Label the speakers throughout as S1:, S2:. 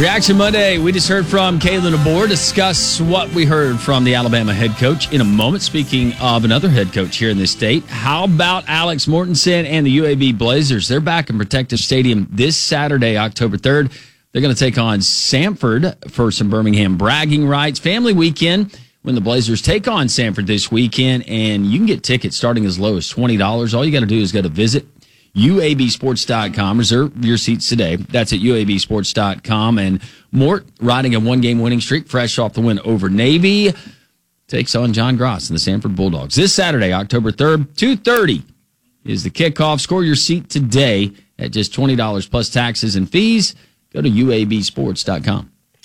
S1: Reaction Monday, we just heard from Kalen DeBoer. Discuss what we heard from the Alabama head coach in a moment. Speaking of another head coach here in this state, how about Alex Mortensen and the UAB Blazers? They're back in Protective Stadium this Saturday, October 3rd. They're going to take on Samford for some Birmingham bragging rights. Family weekend when the Blazers take on Samford this weekend, and you can get tickets starting as low as $20. All you got to do is go to visit UABsports.com. Reserve your seats today. That's at UABsports.com. And Mort, riding a one-game winning streak, fresh off the win over Navy, takes on John Gross and the Samford Bulldogs. This Saturday, October 3rd, 2:30 is the kickoff. Score your seat today at just $20 plus taxes and fees. Go to UABsports.com.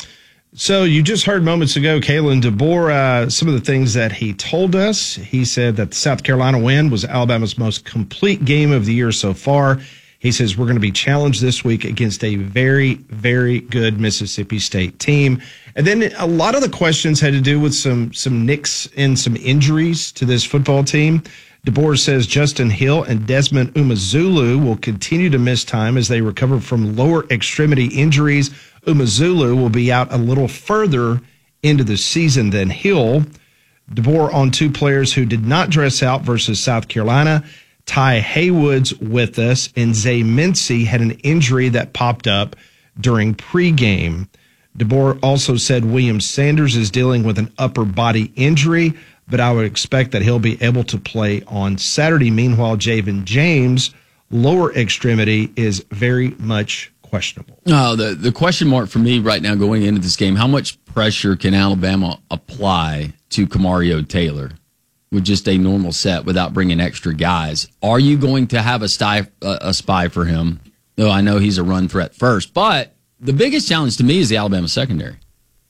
S2: So you just heard moments ago, Kalen DeBoer, some of the things that he told us. He said that the South Carolina win was Alabama's most complete game of the year so far. He says we're going to be challenged this week against a very, very good Mississippi State team. And then a lot of the questions had to do with some nicks and some injuries to this football team. DeBoer says Justin Hill and Desmond Umazulu will continue to miss time as they recover from lower extremity injuries. Umazulu will be out a little further into the season than Hill. DeBoer on two players who did not dress out versus South Carolina. Ty Haywood's with us, and Zay Mincy had an injury that popped up during pregame. DeBoer also said William Sanders is dealing with an upper body injury, but I would expect that he'll be able to play on Saturday. Meanwhile, Javen James' lower extremity is very much questionable.
S1: The question mark for me right now going into this game, how much pressure can Alabama apply to Kamario Taylor with just a normal set without bringing extra guys? Are you going to have a spy for him? Though I know he's a run threat first, but the biggest challenge to me is the Alabama secondary.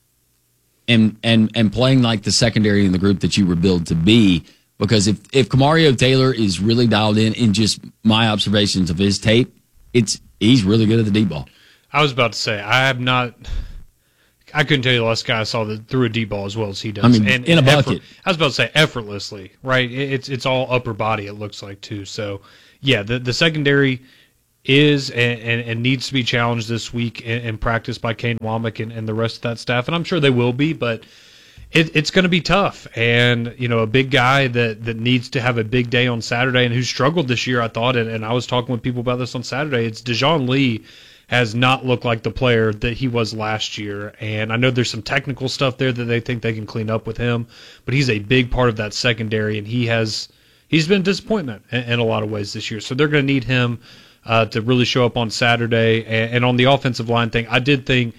S1: And playing like the secondary in the group that you were billed to be, because if Kamario Taylor is really dialed in just my observations of his tape, he's really good at the deep ball.
S3: I was about to say, I couldn't tell you the last guy I saw that threw a deep ball as well as he does.
S1: I mean, in a bucket.
S3: I was about to say effortlessly, right? It's all upper body, it looks like, too. So, yeah, the secondary is and needs to be challenged this week in practice by Kane Womack and the rest of that staff. And I'm sure they will be, but it's going to be tough. And, a big guy that needs to have a big day on Saturday and who struggled this year, I thought, and I was talking with people about this on Saturday, it's Dejoun Lee has not looked like the player that he was last year. And I know there's some technical stuff there that they think they can clean up with him, but he's a big part of that secondary, and he's been a disappointment in a lot of ways this year. So they're going to need him to really show up on Saturday. And on the offensive line thing, I did think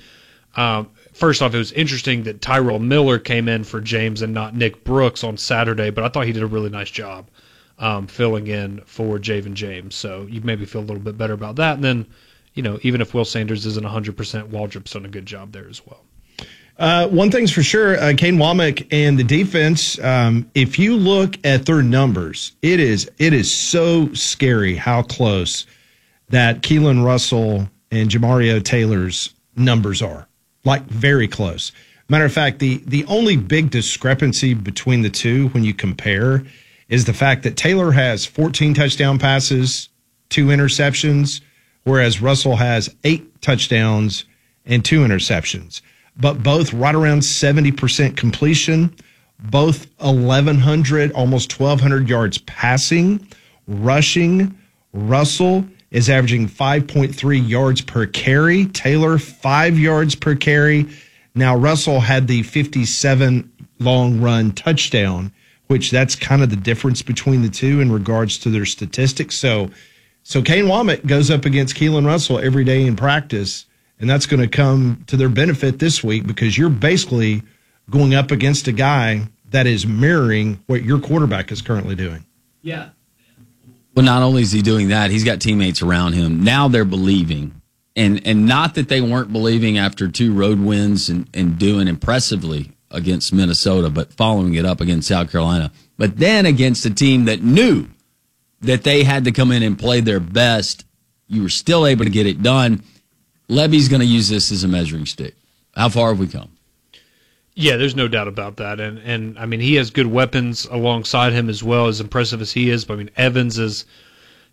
S3: first off, it was interesting that Tyrell Miller came in for James and not Nick Brooks on Saturday, but I thought he did a really nice job filling in for Javen James. So you maybe feel a little bit better about that. And then, even if Will Sanders isn't 100%, Waldrop's done a good job there as well.
S2: One thing's for sure, Kane Womack and the defense, if you look at their numbers, it is so scary how close that Keelan Russell and Jamario Taylor's numbers are. Like, very close. Matter of fact, the only big discrepancy between the two when you compare is the fact that Taylor has 14 touchdown passes, 2 interceptions, whereas Russell has 8 touchdowns and 2 interceptions. But both right around 70% completion, both 1,100, almost 1,200 yards passing, rushing. Russell is averaging 5.3 yards per carry. Taylor, 5 yards per carry. Now, Russell had the 57 long run touchdown, which that's kind of the difference between the two in regards to their statistics. So Kane Womack goes up against Keelan Russell every day in practice, and that's going to come to their benefit this week because you're basically going up against a guy that is mirroring what your quarterback is currently doing.
S1: Yeah. Well, not only is he doing that, he's got teammates around him. Now they're believing. And not that they weren't believing after 2 road wins and doing impressively against Minnesota, but following it up against South Carolina. But then against a team that knew that they had to come in and play their best, you were still able to get it done. Levy's going to use this as a measuring stick. How far have we come?
S3: Yeah, there's no doubt about that. And I mean, he has good weapons alongside him as well, as impressive as he is. But I mean, Evans is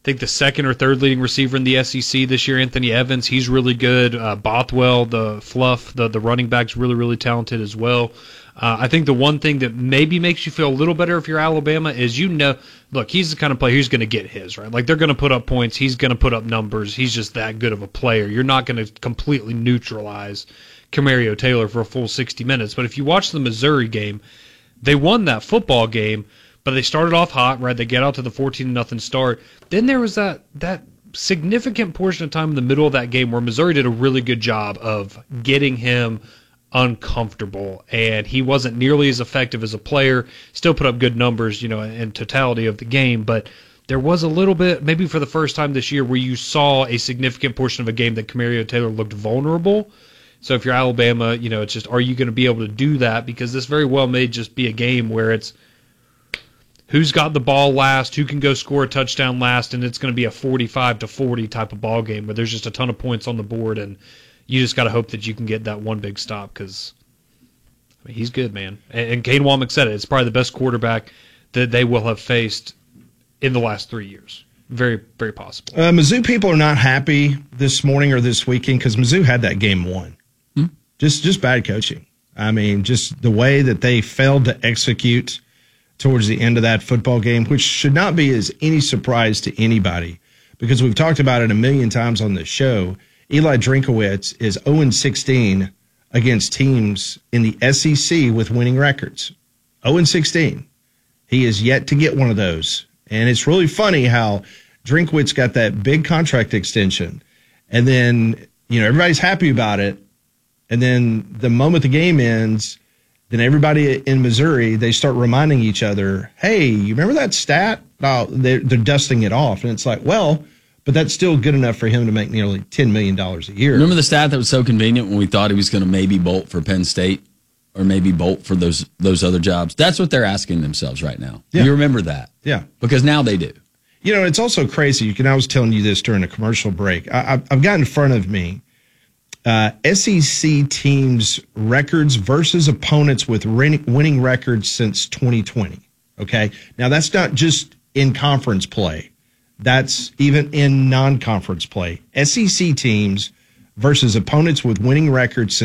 S3: think the second or third leading receiver in the SEC this year, Anthony Evans, he's really good. Bothwell, the fluff, the running back's really, really talented as well. I think the one thing that maybe makes you feel a little better if you're Alabama is, look, he's the kind of player who's going to get his, right? Like, they're going to put up points. He's going to put up numbers. He's just that good of a player. You're not going to completely neutralize Camario Taylor for a full 60 minutes. But if you watch the Missouri game, they won that football game, but they started off hot, right? They get out to the 14-0 start. Then there was that significant portion of time in the middle of that game where Missouri did a really good job of getting him uncomfortable, and he wasn't nearly as effective as a player. Still put up good numbers, in totality of the game, but there was a little bit, maybe for the first time this year, where you saw a significant portion of a game that Camario Taylor looked vulnerable. So if you're Alabama, it's just, are you going to be able to do that? Because this very well may just be a game where it's who's got the ball last, who can go score a touchdown last, and it's going to be a 45-40 type of ball game where there's just a ton of points on the board, and you just got to hope that you can get that one big stop, because he's good, man. And Kane Wommack said it. It's probably the best quarterback that they will have faced in the last 3 years. Very, very possible.
S2: Mizzou people are not happy this morning or this weekend because Mizzou had that game won. Just bad coaching. I mean, just the way that they failed to execute towards the end of that football game, which should not be as any surprise to anybody, because we've talked about it a million times on this show. Eli Drinkowitz is 0-16 against teams in the SEC with winning records. 0-16. He is yet to get one of those. And it's really funny how Drinkowitz got that big contract extension. And then, everybody's happy about it. And then the moment the game ends, then everybody in Missouri, they start reminding each other, hey, you remember that stat? Oh, they're dusting it off. And it's like, well, but that's still good enough for him to make nearly $10 million a year.
S1: Remember the stat that was so convenient when we thought he was going to maybe bolt for Penn State or maybe bolt for those other jobs? That's what they're asking themselves right now. Yeah. You remember that?
S2: Yeah.
S1: Because now they do.
S2: It's also crazy. I was telling you this during a commercial break. I've got in front of me SEC teams' records versus opponents with winning records since 2020. Okay? Now, that's not just in conference play. That's even in non-conference play. SEC teams versus opponents with winning records since